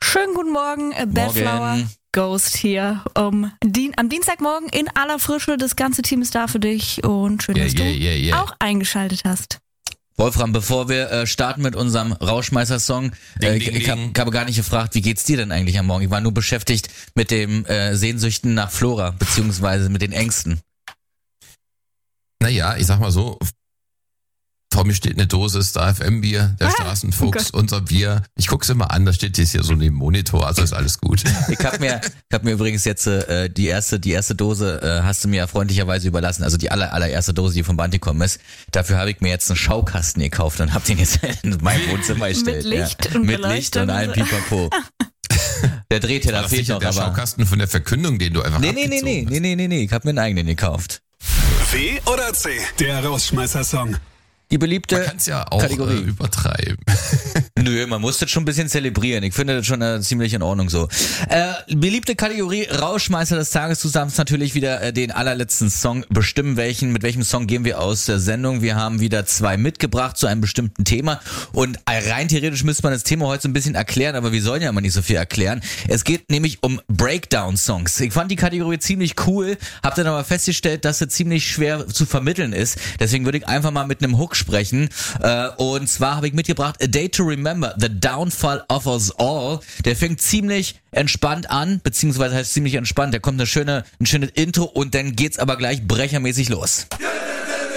Schönen guten Morgen, Badflower Ghost hier. Am Dienstagmorgen in aller Frische. Das ganze Team ist da für dich und schön, dass du auch eingeschaltet hast. Wolfram, bevor wir starten mit unserem Rauschmeißer-Song, ich habe gar nicht gefragt, wie geht's dir denn eigentlich am Morgen? Ich war nur beschäftigt mit dem Sehnsüchten nach Flora, beziehungsweise mit den Ängsten. Naja, ich sag mal so, vor mir steht eine Dose Star FM Bier, der Straßenfuchs, unser Bier. Ich guck's immer an, da steht jetzt hier so neben Monitor, also ist alles gut. Ich hab mir übrigens jetzt die erste Dose hast du mir ja freundlicherweise überlassen, also die allererste Dose, die vom Bantikom ist. Dafür habe ich mir jetzt einen Schaukasten gekauft und hab den jetzt in mein Wohnzimmer gestellt. Mit Licht und mit Licht und allem Pipapo. Der dreht ja, da fehlt noch, der aber Schaukasten von der Verkündung, den du einfach Nee, ich hab mir einen eigenen gekauft. W oder C? Der Rausschmeißer-Song. Die beliebte Man kann's ja auch Kategorie. Übertreiben. Nö, man muss das schon ein bisschen zelebrieren. Ich finde das schon ziemlich in Ordnung so. Beliebte Kategorie Rauschmeißer des Tages. Du darfst natürlich wieder den allerletzten Song bestimmen. Mit welchem Song gehen wir aus der Sendung? Wir haben wieder 2 mitgebracht zu einem bestimmten Thema. Und rein theoretisch müsste man das Thema heute so ein bisschen erklären, aber wir sollen ja immer nicht so viel erklären. Es geht nämlich um Breakdown-Songs. Ich fand die Kategorie ziemlich cool, hab dann aber festgestellt, dass sie ziemlich schwer zu vermitteln ist. Deswegen würde ich einfach mal mit einem Hook sprechen. Und zwar habe ich mitgebracht A Day to Remember, The Downfall of Us All. Der fängt ziemlich entspannt an, beziehungsweise heißt ziemlich entspannt. Da kommt ein schönes Intro und dann geht's aber gleich brechermäßig los.